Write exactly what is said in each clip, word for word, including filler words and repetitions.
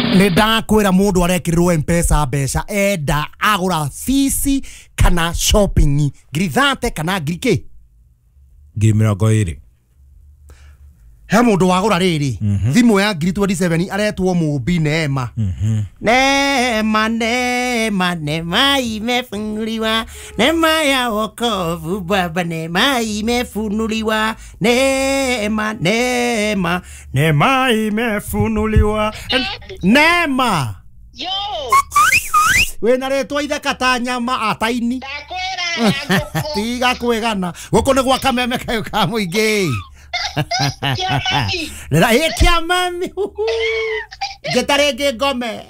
Nenda kwira mundu arekirwo M-Pesa mbeca enda agura fisi kana shopping ngiri thate kana ngiri ki ngiri mirongo iri he mundu wagura riri thimu ya ngiri twenty-seven aretwo Mumbi Neema Neema Neema Neema imefunuliwa Neema ya wokovu baba Neema imefunuliwa Neema Neema Neema imefunuliwa Neema yo we naretwa itheka ta nyama ataini takwira tiga kwegana guko ni gwa kameme kayo ka muingi Nera e kia mami Getarege ngome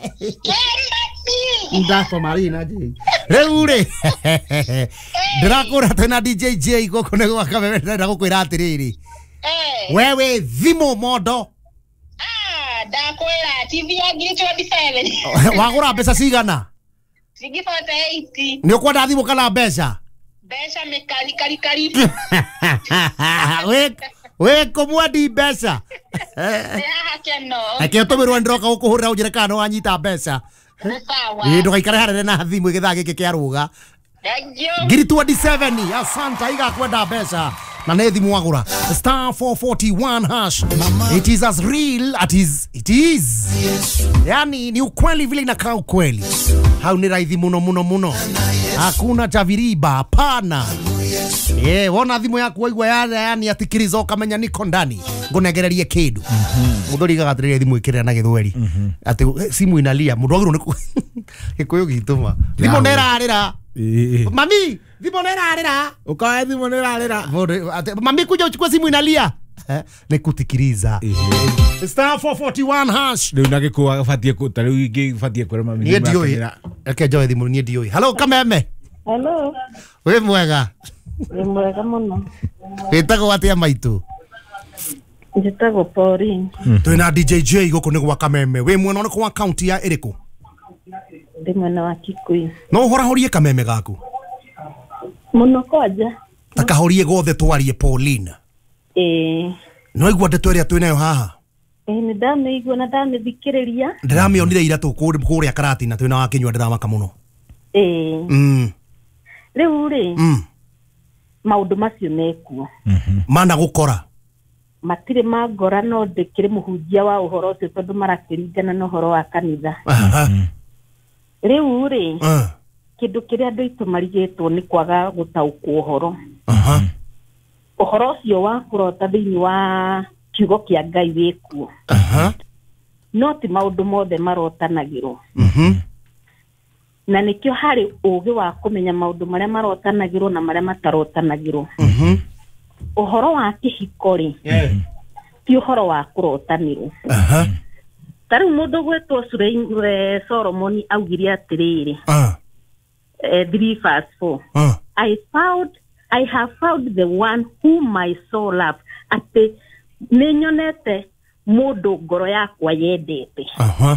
Ndako Marina ji Reure Ndrakura tena D J J Goko nego akameme Ndra gukwira atiriri Wewe thimo modo ah ndakwira T V ya ngiri twenty-seven Wagura mbeca cigana Sigi forty-eight Ni ukwenda thimo kana mbeca Mbeca mekali kali kali We we komwadi mbeca ya hakeno Ake utumirwa ndiroka gukuhurira unjire kana wanyita mbeca sawa Ii ndugaikare harere na thimu igithaa giki kia ruga Thank ngiri twenty-seven asanta igakwenda mbeca na ne thimu wagura star four forty-one hash it is as real as is it is yani ni ukweli vile inakaa ukweli hau ni raithi muno muno muno hakuna chaviriba hapana eh wona thimu yaku waigwa yani atikirizo kamenya niko ndani ngunegererie kindu muthuri gagatirire thimu ikirira na githweri ati simu inalia mundu agirwo ni gikuyu gituma thimu nerarira mami thimu nerarira ukae thimu nerarira mami kuja uchukue simu inalia nikutikiriza star four forty-one hash riu nagikuwa fatie kuta riu ingi fatie kwera mami ni ndioi ake joe thimu ni ndioi hello kameme hello we mwega we mwega muno witago atia maitu njitagwo Pauline twina D J J goko ni gwa kameme we mwena ni kwa county ya iriku ndi mwena wa Kikuyu no hora horie kameme gaku muno koja takahorie gothe twarie Pauline eh no igwa ndeto ria twinayo haha eh ni ndame igwa na ndame thikiriria ndiramionire ira tu kuria karati na twina wa kinywa ndiramaka muno eh mm riu ri mm maundu macio mekuo mhm mana gukora matire magora no ndikire muhunjia wa uhoro ucio tondu marakiringana na uhoro wa kanitha aha riu ri ah kindu kiria andu itu marigitwo ni kwaga gutaukwo uhoro aha uhoro ucio wa kurota thiini wa kiugo kia Ngai wikuo aha no ti maundu mothe marotanagirwo mhm na nikio hari ugi wa kumenya maundu maria marotanagirwo na maria matarotanagirwo mhm uhoro wa kihiko ri yeah ti uhoro wa kurotanirwo aha tari mundu gwetwo Suleimani Solomon augire atiriri ah three verse four ah I found I have found the one whom my soul loves ate ninyonete mundu ngoro yakwa yendete aha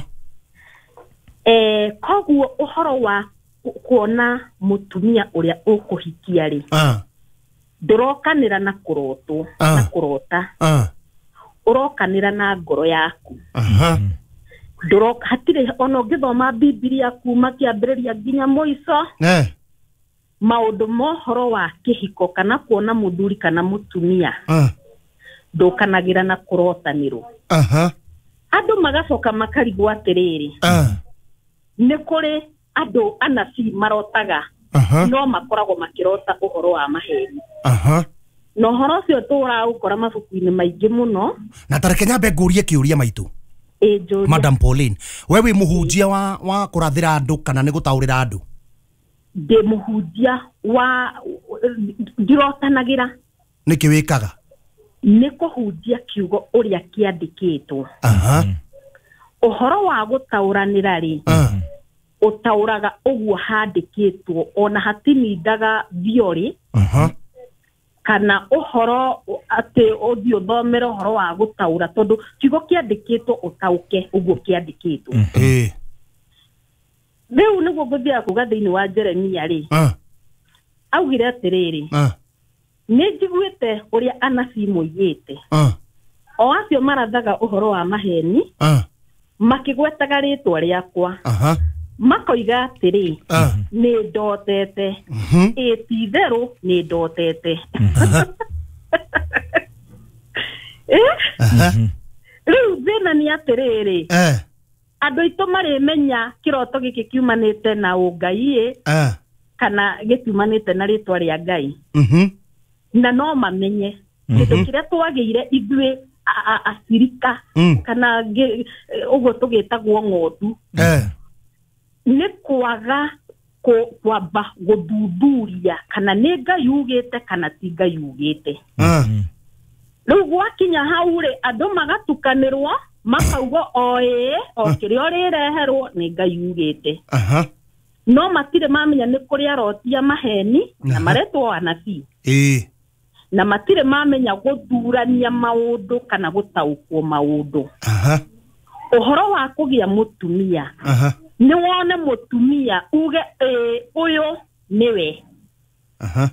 eh koguo uhoro wa kuona mutumia uria ukuhikia ri ah ndurokanira na kurotwo Ah. na kurota ah urokanira na ngoro yaku aha nduroka hatire ono githoma Biblia kuma kiambiriria nginya muico eh maundu mohoro wa kihiko kana kuona muthuri kana mutumia ah ndukanagira na kurotanirwo aha andu magacoka makarigwa atiriri ah ni kuri andu anabii marotaga aha no makoragwo makirota uhoro wa maheni aha no horo ucio tura ukora mabuku-ini maingi muno na tareke nyambe ngurie kiuria maitu ejo Madam Pauline wewe muhunjia wa wa kurathira andu kana ni gutaurira andu de muhunjia wa ndirotanagira niki wikaga ni kuhunjia kiugo uria kiandikitwo aha uhoro wa gutauranira ri ah utauraga uguo handikitwo ona hatinindaga thiori aha kana uhoro ati uthio thomera uhoro wa gutaura tondu kiugo kiandikitwo utauke uguo kiandikitwo eh riu niguo nguthia kuga thiini wa Jeremia ri ah augire atiriri ah ni njiguite uria anabii moigite ah o acio marathaga uhoro wa maheni ah makigwetaga ritwa riakwa aha makoiga atiri Ah. ni ndotete Mhm. etitheru ni ndotete eh aha riu thina ni atiriri eh andu itu marimenya kiroto giki kiumanite na ungai eh kana gikiumanite na ritwa ria Ngai mhm na no mamenye kindu kiria twageire ithui acirika Mm. kana uguo tugitagwo ng'ondu eh ni kwaga kwamba guthuthuria kana ni Ngai ugite kana ti Ngai ugite ah riu gwakinya hau ri andu magatukanirwo makauga oe o kiria rireherwo ni Ngai ugite aha no matire mamenya ni kuria rotia maheni na maretwo anabii eh na matire mamenya guthurania maundu kana gutaukwo maundu aha uhoro wa kugia mutumia aha ni wone mutumia uge eh uyo niwe aha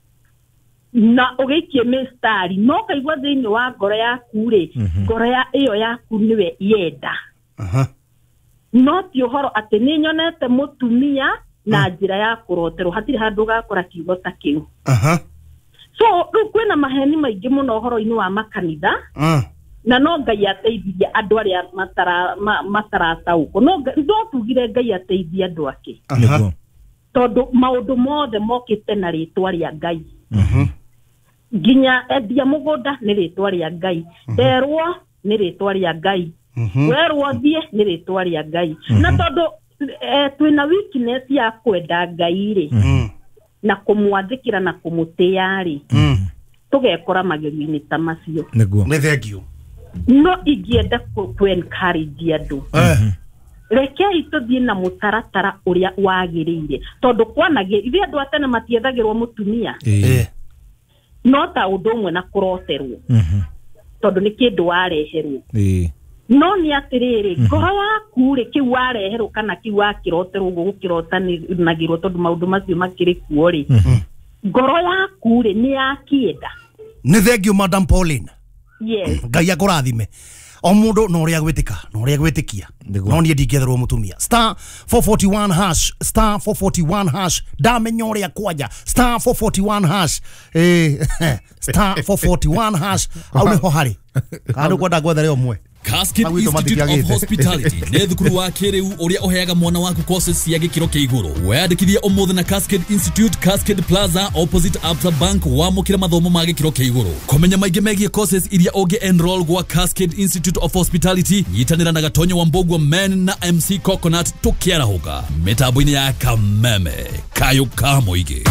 na ugikie mistari no kaigwa thiini wa ngoro yaku ri ngoro ya iyo yaku niwe yenda aha no ti uhoro ati ni nyonete mutumia na njira ya kuroterwo hatiri handu gakora kiugo ta kiu aha so riu kwina maheni maingi muno uhoro-ini wa makanitha ah na no Ngai ateithie andu aria matara matarataukwo no ndo tugire Ngai ateithie andu ake aha tondu maundu mothe mokite na ritwa ria Ngai mhm nginya endia mugunda ni ritwa ria Ngai derwo ni ritwa ria Ngai mhm werwo thie ni ritwa ria Ngai na tondu eh, twina weakness ya kwenda Ngai ri mhm na kumwathikira na kumutia ri mhm tugekora magerio-ini ta macio Niguo. ni thank you no ingienda ku encourage andu eh rekei tuthie na mutaratara uria wagirire tondu kwanage ithi andu atene matiethagirwo mutumia eh no ta undu umwe na kuroterwo Mhm. tondu ni kindu wareherwo Eh. no ni atiriri ngoro yaku ri kiu wareherwo kana kiu wakiroterwo gukirotanagirwo tondu maundu macio makiri kuo ri ngoro yaku ri ni yakienda ni thank you madam Pauline yes Ngai akurathime o mundu no ria gwitika no ria gwitikia no nie ndingetherwo mutumia star four forty-one hash star four forty-one hash ndamenya uria kwaja star four forty-one hash eh star four forty-one hash au niho hari kandu kwenda gwethere omwe Cascade Magwito Institute of matikiagite. Hospitality nĩ thukuru wa kĩrĩu ũrĩa ũheaga mwana waku courses cia gĩkĩro kĩa igũrũ. Weyandĩkithie ũmũthĩ na Cascade Institute, Cascade Plaza, opposite Absa Bank, wamũkĩra mathomo ma gĩkĩro kĩa igũrũ. Kũmenya maingĩ megiĩ courses iria ũngĩ enroll gwa Cascade Institute of Hospitality, nyitanĩra na Gatonyo Wambogwa Men na M C Coconut tũkĩarahũka mĩtambo-inĩ ya Kameme kayo ka mũingĩ.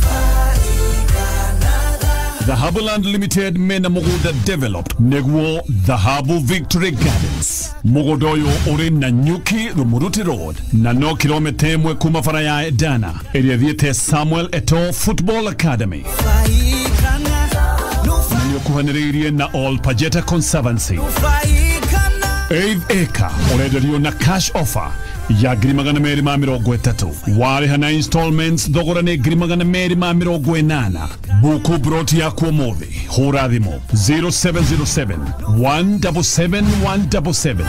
The Harbourland Limited mena muguda developed neguo The Harbour Victory Gardens. Muguda uyu uri na Nyuki Rumuruti Road na no kilomita imwe kuma bara ya Edana area thiete Samuel Eto'o Football Academy. Na niokuhanĩrĩirie na All Pajeta Conservancy. eighth acre urenderio na cash offer ya ngiri magana meri ma mirongo itatu. Warĩha na installments thogora nĩ ngiri magana meri ma mirongo inana. Buku broti ya kuomothi hũra thimũ zero seven zero seven one seven seven one seven seven.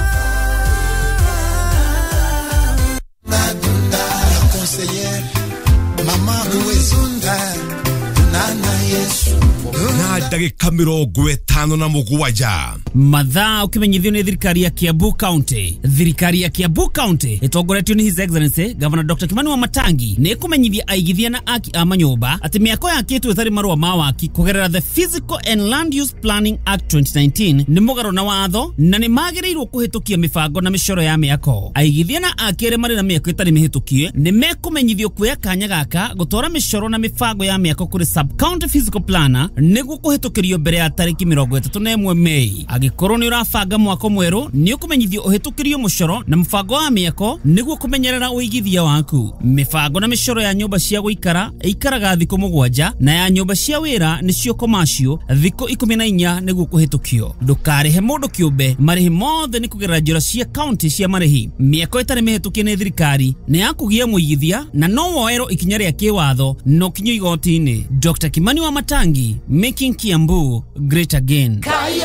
na ndagĩka mĩrongo ĩtano na mũgwanja mathaa ukimenyithio ni thirikari ya Kiambu County. Thirikari ya Kiambu County itongoretio ni His Excellency Governor Doctor Kimani Wamatangi ni kumenyithia aigithia na aki a manyumba ati miako yakitwo ithari marua ma waki kugerera the Physical and Land Use Planning Act twenty nineteen ni mugaro na watho na ni magiriirwo kuhitukia mibango na micoro ya miako. Aigithia na aki ere mari na miako itari mihitukie ni mekumenyithio kuya kanya gaka gutora micoro na mibango ya miako kuri Sub County Physical Planner niguo kuhitukirio mbere ya tariki mirongo itatu na imwe Mei. Agikorwo ni urabanga mwako mweru ni ukumenyithio uhitukirio mucoro na mbango wa miako niguo kumenyerera uigithia waku. Mibango na micoro ya nyumba cia guikara ikaraga thiko mugwanja na ya nyumba cia wira nicio commercial thiko ikumi na inya niguo kuhitukio. Ndukarihe mundu kiumbe marihi mothe ni kugerera njira cia county cia marihi. Miako itari mihitukie ni thirikari ni yakugia muigithia na no woero ikinya ria kiwatho no kinyo igoti-ini. Doctor Kimani Wamatangi, making Kiambu great again.